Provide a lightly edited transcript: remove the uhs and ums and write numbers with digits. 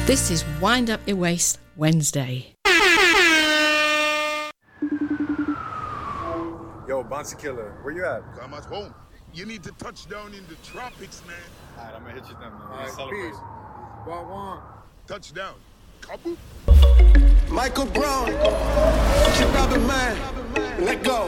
This is Wind Up Your Waist Wednesday. Yo, Bonsi Killer, where you at? I'm at home. You need to touch down in the tropics, man. All right, I'm gonna hit you then, man. All right, Celebrate. peace. One. Touchdown. Kaboom. Michael Brown, check out the man. Let go.